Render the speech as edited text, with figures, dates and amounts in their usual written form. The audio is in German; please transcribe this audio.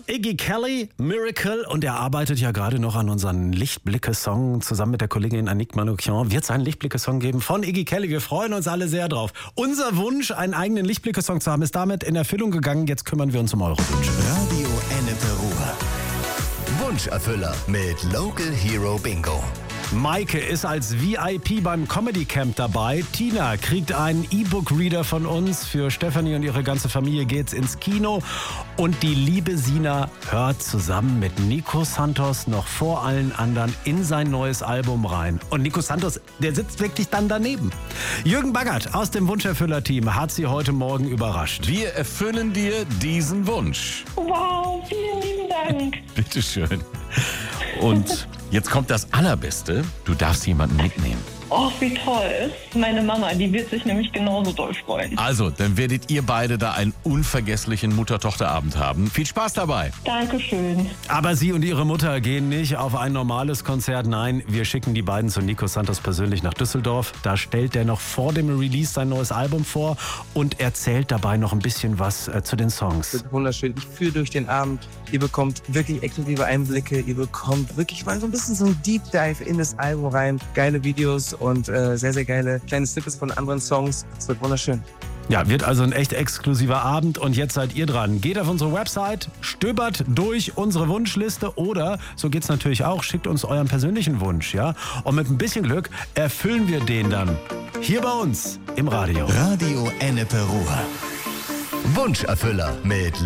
Iggy Kelly, Miracle, und er arbeitet ja gerade noch an unseren Lichtblicke-Song zusammen mit der Kollegin Annick Manoukian. Wird es einen Lichtblicke-Song geben von Iggy Kelly. Wir freuen uns alle sehr drauf. Unser Wunsch, einen eigenen Lichtblicke-Song zu haben, ist damit in Erfüllung gegangen. Jetzt kümmern wir uns um eure Wünsche. Radio Ennepe Ruhr. Wunscherfüller mit Local Hero Bingo. Maike ist als VIP beim Comedy Camp dabei. Tina kriegt einen E-Book-Reader von uns. Für Stefanie und ihre ganze Familie geht's ins Kino. Und die liebe Sina hört zusammen mit Nico Santos noch vor allen anderen in sein neues Album rein. Und Nico Santos, der sitzt wirklich dann daneben. Jürgen Baggert aus dem Wunscherfüller-Team hat sie heute Morgen überrascht. Wir erfüllen dir diesen Wunsch. Wow, vielen lieben Dank. Bitteschön. Und jetzt kommt das Allerbeste. Du darfst jemanden mitnehmen. Oh, wie toll. Meine Mama, die wird sich nämlich genauso doll freuen. Also, dann werdet ihr beide da einen unvergesslichen Mutter-Tochter-Abend haben. Viel Spaß dabei. Dankeschön. Aber sie und ihre Mutter gehen nicht auf ein normales Konzert. Nein, wir schicken die beiden zu Nico Santos persönlich nach Düsseldorf. Da stellt er noch vor dem Release sein neues Album vor und erzählt dabei noch ein bisschen was zu den Songs. Das wird wunderschön. Ich führe durch den Abend. Ihr bekommt wirklich exklusive Einblicke. Ihr bekommt wirklich mal so ein bisschen so ein Deep Dive in das Album rein. Geile Videos und sehr, sehr geile kleine Snippets von anderen Songs. Es wird wunderschön. Ja, wird also ein echt exklusiver Abend und jetzt seid ihr dran. Geht auf unsere Website, stöbert durch unsere Wunschliste oder, so geht's natürlich auch, schickt uns euren persönlichen Wunsch, ja? Und mit ein bisschen Glück erfüllen wir den dann hier bei uns im Radio. Radio Ennepe Ruhr. Wunscherfüller mit